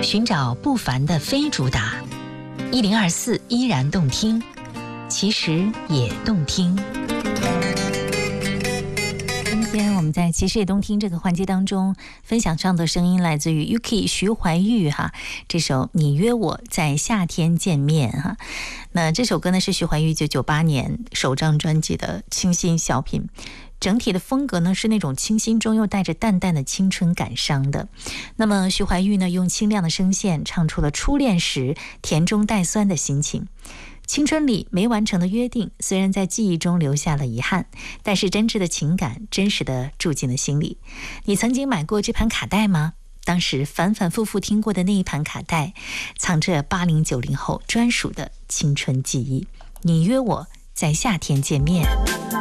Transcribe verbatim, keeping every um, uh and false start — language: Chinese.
寻找不凡的非主打，一零二四依然动听，其实也动听。今天我们在其实也动听这个环节当中分享上的声音来自于 Yuki 徐怀钰哈，这首你约我在夏天见面哈。那这首歌呢是徐怀钰一九九八年首张专辑的清新小品，整体的风格呢是那种清新中又带着淡淡的青春感伤的。那么徐怀钰呢用清亮的声线唱出了初恋时甜中带酸的心情。青春里没完成的约定，虽然在记忆中留下了遗憾，但是真挚的情感真实的住进了心里。你曾经买过这盘卡带吗？当时反反复复听过的那一盘卡带，藏着八零九零后专属的青春记忆。你约我在夏天见面。